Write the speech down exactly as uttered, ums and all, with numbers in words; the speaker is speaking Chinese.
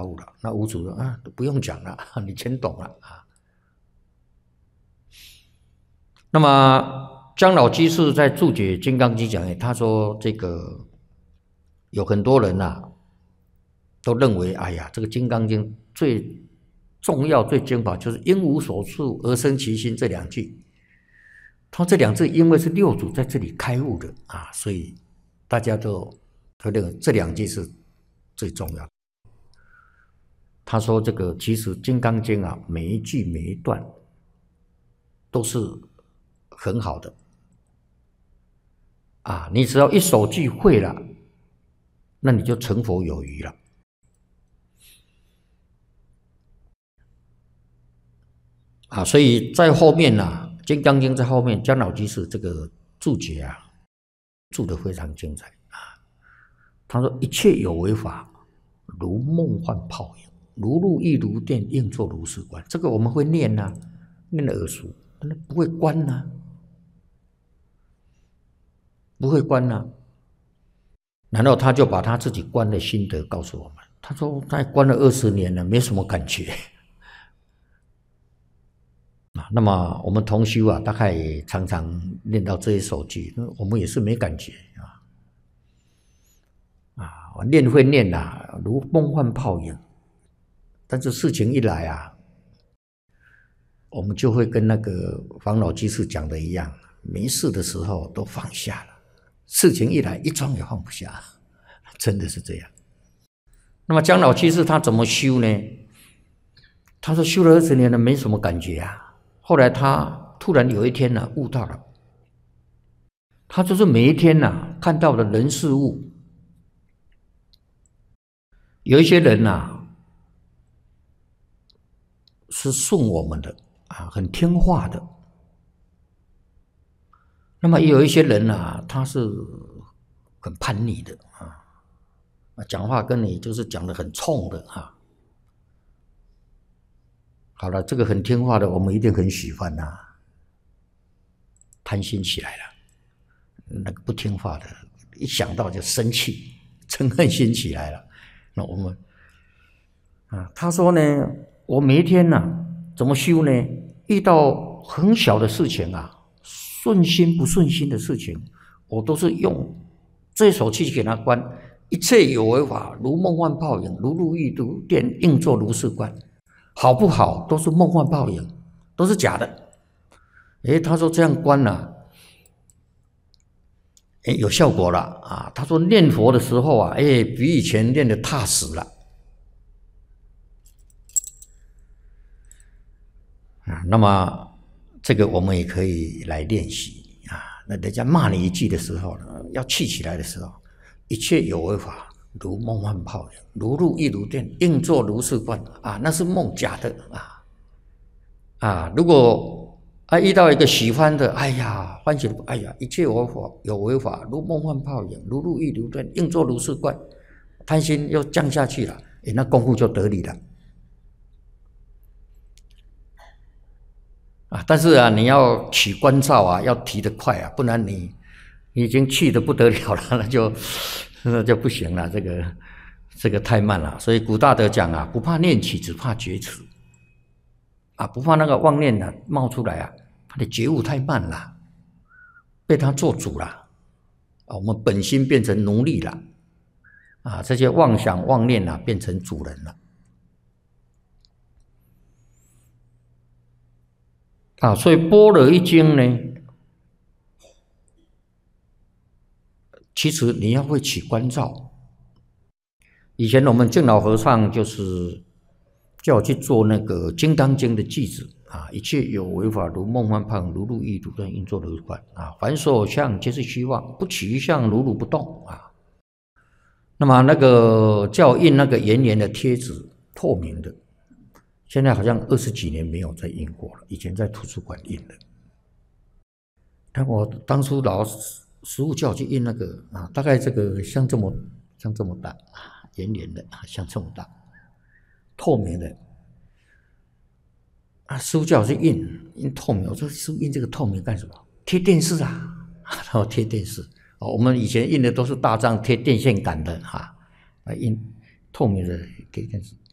悟了。那五祖说啊，不用讲了，你全懂了啊。那么姜老居士在注解《金刚经》讲，他说这个有很多人呐、啊，都认为，哎呀，这个《金刚经》最重要、最精华就是因无所处而生其心这两句。他这两字因为是六祖在这里开悟的啊，所以大家都都认为这两句是最重要的。他说这个其实《金刚经》啊，每一句每一段都是很好的啊，你只要一首句会了，那你就成佛有余了。啊，所以在后面呢、啊，《金刚经》在后面，姜老居士这个注解啊，注得非常精彩啊。他说：“一切有为法，如梦幻泡影，如露亦如电，应作如是观。”这个我们会念呐、啊，念得耳熟，但是不会观呐、啊，不会观呐、啊。然后他就把他自己观的心得告诉我们。他说：“他观了二十年了，没什么感觉。”啊，那么我们同修啊，大概也常常念到这一首句，我们也是没感觉啊。啊，我念会念呐、啊，如梦幻泡影，但是事情一来啊，我们就会跟那个黄老居士讲的一样，没事的时候都放下了，事情一来一桩也放不下，真的是这样。那么姜老居士他怎么修呢？他说修了二十年了，没什么感觉啊。后来他突然有一天呢、啊，悟到了，他就是每一天呐、啊，看到的人事物，有一些人呐、啊，是顺我们的啊，很听话的。那么也有一些人啊，他是很叛逆的啊，讲话跟你就是讲得很冲的啊。好了，这个很听话的，我们一定很喜欢呐、啊，贪心起来了。那个不听话的，一想到就生气，嗔恨心起来了。那我们啊，他说呢，我每一天呢、啊，怎么修呢？遇到很小的事情啊，顺心不顺心的事情，我都是用这首去给他观。一切有为法，如梦幻泡影，如露亦如电，应作如是观。好不好都是梦幻泡影，都是假的。诶，他说这样观呢、啊，诶，有效果了啊。他说念佛的时候啊，诶，比以前念得踏实了啊。那么这个我们也可以来练习啊。那人家骂你一句的时候呢，要气起来的时候，一切有为法，如梦幻泡影，如露亦如电，应作如是观啊，那是梦假的啊啊！如果啊遇到一个喜欢的，哎呀，欢喜的，哎呀，一切有为法，有为法，如梦幻泡影，如露亦如电，应作如是观，贪心又降下去了，哎，那功夫就得力了啊！但是啊，你要起观照啊，要提得快啊，不然你你已经气得不得了了，那就。那就不行了，这个这个太慢了。所以古大德讲啊，不怕念起，只怕觉迟啊，不怕那个妄念呢、啊、冒出来啊，他的觉悟太慢了，被他做主了啊，我们本心变成奴隶了啊，这些妄想妄念啊变成主人了啊，所以般若一经呢。其实你要会起观照。以前我们净老和尚就是叫我去做那个《金刚经》的句子啊，一切有为法，如梦幻泡影，如露亦如电，应作如是观啊。凡所有相，皆是虚妄，不起于相，如如不动啊。那么那个叫印那个圆圆的贴纸，透明的，现在好像二十几年没有再印过了，以前在图书馆印的。但我当初老师。师父叫我去印那个啊，大概这个像这么像这么大，圆圆的，像这么大，透明的啊。师父叫我去印印透明，我说师父印这个透明干什么？贴电视啊，然后贴电视哦。我们以前印的都是大张贴电线杆的哈，啊印透明的贴电视。